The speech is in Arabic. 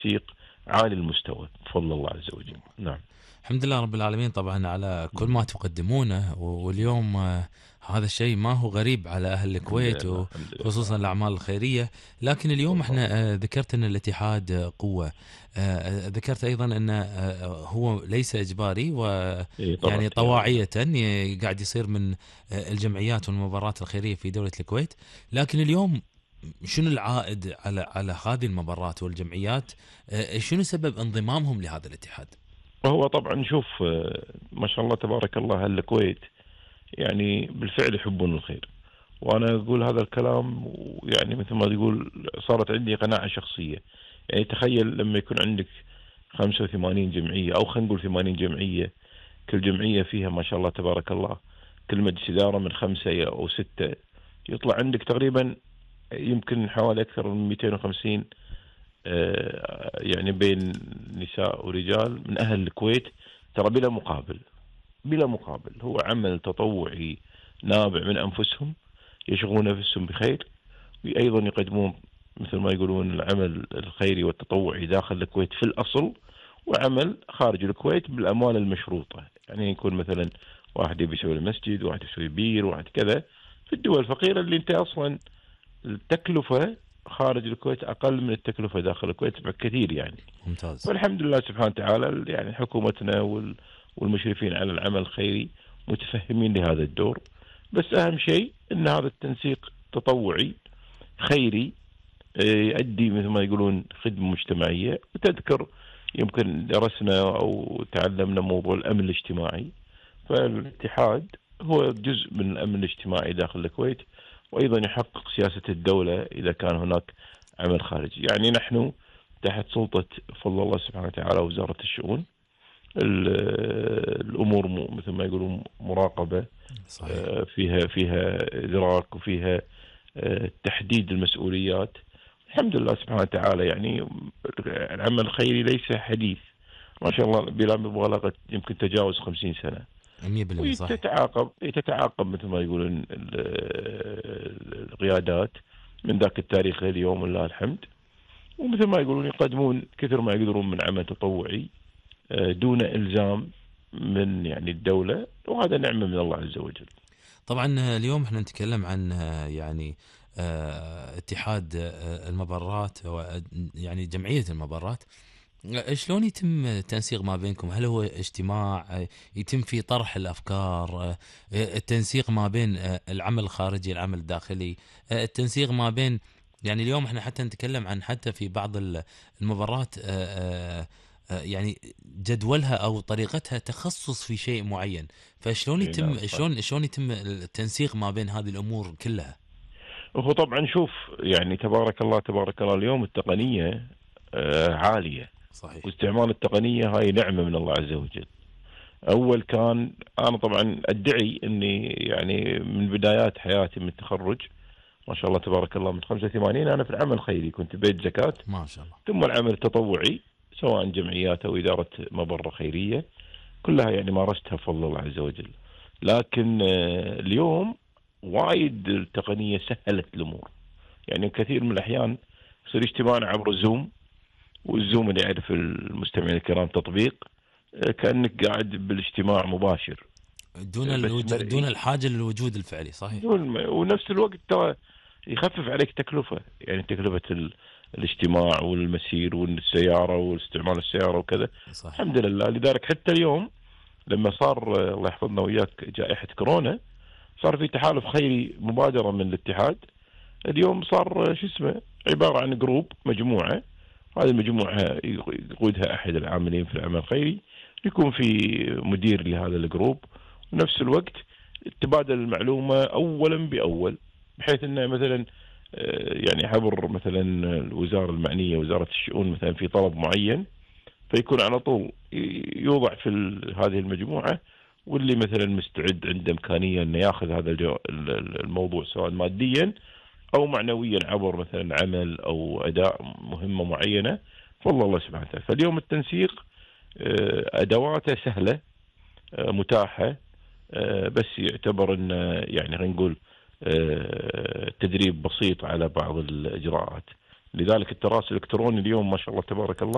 تنسيق عالي المستوى بفضل الله عز وجل. نعم. الحمد لله رب العالمين طبعا على كل ما تقدمونه، واليوم هذا الشيء ما هو غريب على أهل الحمد الكويت لله الحمد وخصوصا لله. الأعمال الخيرية. لكن اليوم والله. احنا ذكرت أن الاتحاد قوة، ذكرت أيضا أن هو ليس إجباري اي طبعا ويعني اختياري. نعم. طواعية قاعد يصير من الجمعيات والمباريات الخيرية في دولة الكويت. لكن اليوم شنو العائد على هذه المباريات والجمعيات؟ شنو سبب انضمامهم لهذا الاتحاد؟ وهو طبعا شوف، ما شاء الله تبارك الله أهل الكويت يعني بالفعل يحبون الخير. وانا اقول هذا الكلام ويعني مثل ما تقول صارت عندي قناعة شخصية. يعني تخيل لما يكون عندك 85 جمعية او خلينا نقول 80 جمعية، كل جمعية فيها ما شاء الله تبارك الله كل مجلس إدارة من 5 أو 6، يطلع عندك تقريبا يمكن حوالي أكثر من 250 يعني بين نساء ورجال من أهل الكويت. ترى بلا مقابل، بلا مقابل، هو عمل تطوعي نابع من أنفسهم، يشغلون نفسهم بخير، وأيضا يقدمون مثل ما يقولون العمل الخيري والتطوعي داخل الكويت في الأصل، وعمل خارج الكويت بالأموال المشروطة. يعني يكون مثلا واحد يبي يسوي المسجد، واحد يسوي بير، واحد كذا في الدول الفقيرة اللي انت أصلا التكلفة خارج الكويت أقل من التكلفة داخل الكويت بكثير يعني. ممتاز. فالحمد لله سبحانه وتعالى يعني حكومتنا والمشرفين على العمل الخيري متفهمين لهذا الدور. بس أهم شيء أن هذا التنسيق تطوعي خيري يؤدي مثل ما يقولون خدمة مجتمعية. وتذكر يمكن درسنا أو تعلمنا موضوع الأمن الاجتماعي، فالاتحاد هو جزء من الأمن الاجتماعي داخل الكويت، وأيضا يحقق سياسة الدولة إذا كان هناك عمل خارجي. يعني نحن تحت سلطة فضل الله سبحانه وتعالى وزارة الشؤون، الأمور مثل ما يقولون مراقبة، صحيح. فيها إدراك وفيها تحديد المسؤوليات. الحمد لله سبحانه وتعالى يعني العمل الخيري ليس حديث، ما شاء الله بلا مبالغة يمكن تجاوز 50 سنة. 100% صحيح. وتتعاقب مثل ما يقولون القيادات من ذاك التاريخ لليوم لله الحمد. ومثل ما يقولون يقدمون كثر ما يقدرون من عمل تطوعي دون إلزام من يعني الدولة، وهذا نعمة من الله عز وجل. طبعا اليوم احنا نتكلم عن يعني اتحاد المبارات يعني جمعية المبارات. شلون يتم التنسيق ما بينكم؟ هل هو اجتماع يتم فيه طرح الأفكار، التنسيق ما بين العمل الخارجي العمل الداخلي، التنسيق ما بين يعني اليوم احنا حتى نتكلم عن حتى في بعض المبارات يعني جدولها او طريقتها تخصص في شيء معين. فشلون اي يتم نعم صح. شلون يتم التنسيق ما بين هذه الامور كلها؟ وهو طبعا شوف يعني تبارك الله تبارك الله اليوم التقنية عالية، صحيح. واستعمال التقنية هاي نعمة من الله عز وجل. أول كان أنا طبعا أدعي أني يعني من بدايات حياتي من التخرج ما شاء الله تبارك الله من 85 أنا في العمل الخيري، كنت بيت زكاة ما شاء الله. ثم العمل التطوعي سواء جمعيات أو إدارة مبرة خيرية، كلها يعني مارستها بفضل الله عز وجل. لكن اليوم وايد التقنية سهلت الأمور. يعني كثير من الأحيان يصير اجتماعنا عبر زوم، والزوم اللي يعرف المستمعين الكرام تطبيق كأنك قاعد بالاجتماع مباشر بس دون مرئي. الحاجه للوجود الفعلي. صحيح. ونفس الوقت ترى يخفف عليك تكلفة، يعني تكلفة الاجتماع والمسير والسيارة واستعمال السيارة وكذا. صحيح. الحمد لله. لذلك حتى اليوم لما صار الله يحفظنا وياك جائحة كورونا، صار في تحالف خيري مبادرة من الاتحاد. اليوم صار شو اسمه عبارة عن جروب، مجموعة، هذه المجموعة يقودها أحد العاملين في العمل الخيري، يكون في مدير لهذا الجروب، ونفس الوقت تبادل المعلومة أولا بأول، بحيث أنه مثلا يعني عبر مثلا الوزارة المعنية وزارة الشؤون مثلا في طلب معين، فيكون على طول يوضع في هذه المجموعة، واللي مثلا مستعد عنده إمكانية أنه يأخذ هذا الموضوع سواء ماديا أو معنويا عبر مثلا عمل أو أداء مهمة معينة، والله الله سبحانه وتعالى. فاليوم التنسيق أدواته سهلة متاحة، بس يعتبر أن يعني خلينا نقول تدريب بسيط على بعض الإجراءات. لذلك التراث الإلكتروني اليوم ما شاء الله تبارك الله